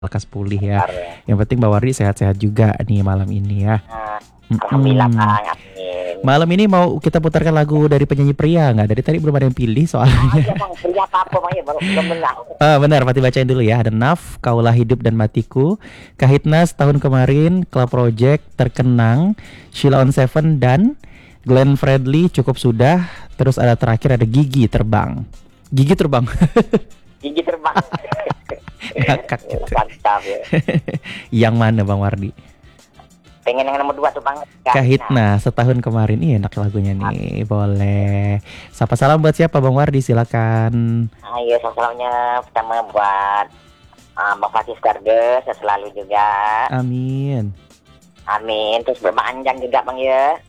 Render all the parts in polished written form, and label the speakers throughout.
Speaker 1: lekas pulih ya.
Speaker 2: Bentar ya.
Speaker 1: Yang penting Bang Wardi sehat-sehat juga nih malam ini ya.
Speaker 2: Alhamdulillah
Speaker 1: Mm-mm.
Speaker 2: Bang, amin.
Speaker 1: Malam ini mau kita putarkan lagu dari penyanyi pria nggak? Dari tadi belum ada yang pilih
Speaker 2: Ayo
Speaker 1: soalnya.
Speaker 2: Bang, beri apa-apa Bang ya, belum benar.
Speaker 1: Benar, Fatih bacain dulu ya. Ada Naf, Kaulah Hidup dan Matiku, Kahitnas tahun kemarin, Club Project, Terkenang, Sheila on Seven dan Glenn Fredly cukup sudah. Terus ada terakhir ada Gigi Terbang. Gigi Terbang.
Speaker 2: Gigi terbang.
Speaker 1: Ngakak gitu.
Speaker 2: Mantap ya.
Speaker 1: Yang mana Bang Wardi?
Speaker 2: Pengen yang nomor 2 tuh Bang.
Speaker 1: Kahitna setahun kemarin. Iya enak lagunya nih. Boleh. Sapa salam buat siapa Bang Wardi? Silakan.
Speaker 2: Ayo salamnya pertama buat Bang Fatih Skarde, saya selalu juga.
Speaker 1: Amin.
Speaker 2: Amin. Terus buat Bang Anjang juga Bang ya.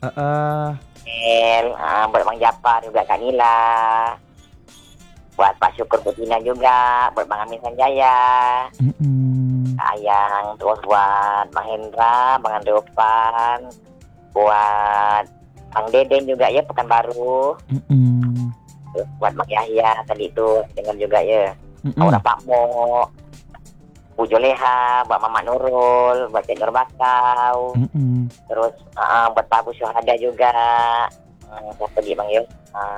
Speaker 2: Buat Bang Japar juga, Kak Nila. Buat Pak Syukur Putina juga, buat Bang Amin Sanjaya, Ayang, terus buat Bang Hendra, Bang Andropan, buat Bang Deden juga ya, Pekanbaru, terus buat Bang Yahya tadi itu dengar juga ya, Aura Pak Mo, Bu Joleha, buat Mama Nurul, buat Cik Nur Bakau, terus buat Pak Bu Syuhada juga, siapa lagi Bang ya?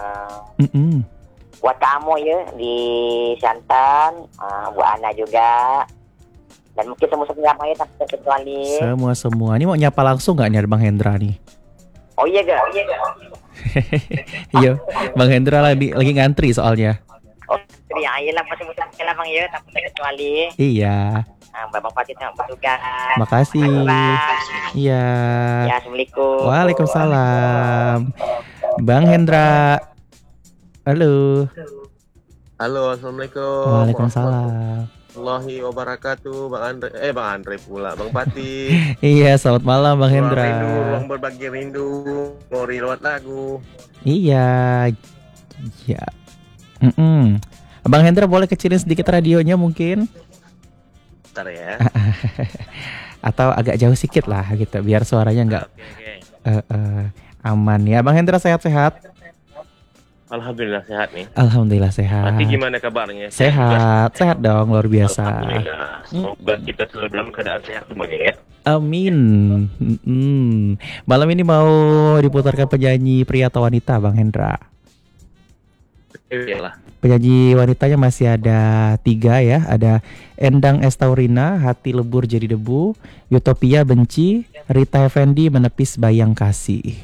Speaker 2: Buat kamu ya di Santan, buat Ana juga, dan mungkin semua ya tak terkecuali.
Speaker 1: Semua. Ini mau nyapa langsung nggak nih ada Bang Hendra nih?
Speaker 2: Oh iya ga?
Speaker 1: Iya, Bang Hendra lagi ngantri soalnya.
Speaker 2: Oh iya, ayolah semua lah Bang ya, tak terkecuali.
Speaker 1: Iya.
Speaker 2: Bang Fatih sama juga.
Speaker 1: Makasih. Iya.
Speaker 2: Ya, Assalamualaikum.
Speaker 1: Waalaikumsalam. Bang Hendra. Halo.
Speaker 3: Halo, assalamualaikum.
Speaker 1: Waalaikumsalam.
Speaker 3: Warahmatullahi wabarakatuh, Bang Andre pula, Bang Pati.
Speaker 1: Iya, selamat malam Bang Hendra.
Speaker 3: Ruang berbagi rindu, ngori lewat lagu.
Speaker 1: Iya. Ya. Bang Hendra boleh kecilin sedikit radionya mungkin?
Speaker 3: Bentar ya.
Speaker 1: Atau agak jauh sedikit lah gitu, biar suaranya nggak aman ya. Bang Hendra sehat-sehat?
Speaker 3: Alhamdulillah sehat nih.
Speaker 1: Alhamdulillah sehat.
Speaker 3: Nanti gimana kabarnya?
Speaker 1: Sehat dong, luar biasa.
Speaker 3: Alhamdulillah. Semoga kita selalu dalam keadaan sehat semuanya ya.
Speaker 1: Amin. Malam ini mau diputarkan penyanyi pria atau wanita, Bang Hendra?
Speaker 3: Iyalah.
Speaker 1: Penyanyi wanitanya masih ada 3 ya. Ada Endang Estaurina, Hati Lebur Jadi Debu, Utopia Benci, Rita Effendi, Menepis Bayang Kasih.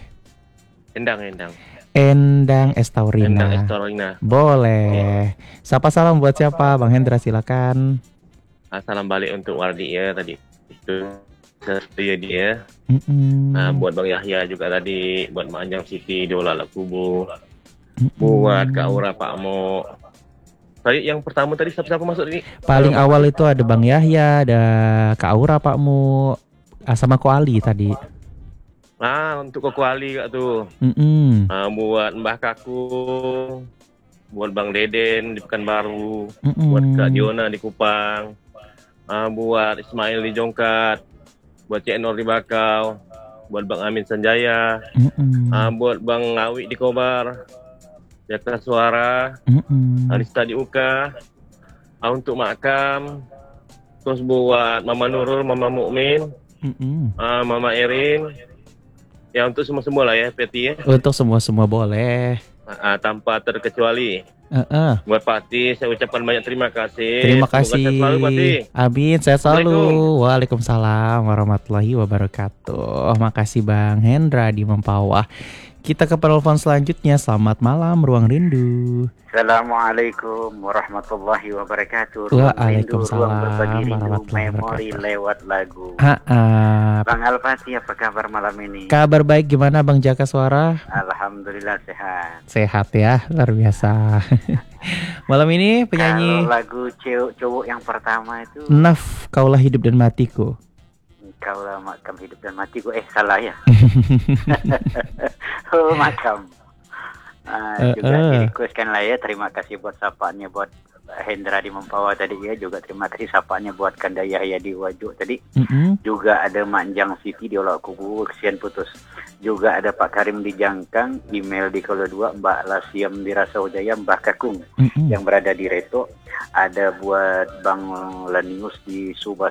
Speaker 1: Endang Estaurina. Boleh. Sapa salam buat siapa? Bang Hendra silakan.
Speaker 3: Salam balik untuk Wardi ya tadi. Itu dia. Buat Bang Yahya juga tadi, buat Mak Anjang Siti, Dola Lakubu. Buat Kak Aura Pak Mo. Tadi yang pertama tadi siapa masuk ini?
Speaker 1: Paling awal itu ada Bang Yahya, ada Kak Aura Pak Mo, sama Ko Ali tadi.
Speaker 3: Untuk Koko Ali kak tuh. Buat Mbah Kakung, buat Bang Deden di Pekanbaru, buat Kak Diona di Kupang, buat Ismail di Jongkat, buat Cik Nur di Bakau, buat Bang Amin Sanjaya, buat Bang Awi di Kobar, Jaka Suara, Alista di Uka, untuk Makam, terus buat Mama Nurul, Mama Mukmin, Mama Erin. Ya untuk semua lah ya Peti ya.
Speaker 1: Untuk semua boleh.
Speaker 3: Tanpa terkecuali. Buat Pati saya ucapkan banyak terima kasih.
Speaker 1: Terima kasih.
Speaker 3: Semoga sehat selalu Pati.
Speaker 1: Amin, sehat selalu. Waalaikumsalam warahmatullahi wabarakatuh. Makasih Bang Hendra di Mempawah. Kita ke penelpon selanjutnya. Selamat malam Ruang Rindu.
Speaker 4: Assalamualaikum warahmatullahi wabarakatuh.
Speaker 1: Waalaikumsalam
Speaker 4: ruang berbagi rindu,
Speaker 1: warahmatullahi
Speaker 4: memori
Speaker 1: wabarakatuh.
Speaker 4: lewat lagu.
Speaker 1: Bang
Speaker 4: Al-Fatih, apa kabar malam ini?
Speaker 1: Kabar baik, gimana Bang Jaka Suara?
Speaker 4: Alhamdulillah sehat.
Speaker 1: Sehat ya, luar biasa. Malam ini penyanyi
Speaker 4: Kalau lagu cowok yang pertama itu
Speaker 1: Naf, Kaulah Hidup dan Matiku.
Speaker 4: Kaulah Makam Hidup dan Matiku. Salah ya. Oh, Makam. Juga di-requestkan lah ya. Terima kasih buat sapaannya buat Hendra di Mempawah tadi ya. Juga terima kasih sapaannya buat Kanda Yahya di Wajuk tadi. Juga ada Manjang Siti di Olak Kubu, kesian putus. Juga ada Pak Karim di Jangkang, email di Kolo 2, Mbak Lasiam di Rasawajaya, Mbah Kakung yang berada di Reto. Ada buat Bang Lanius di Subah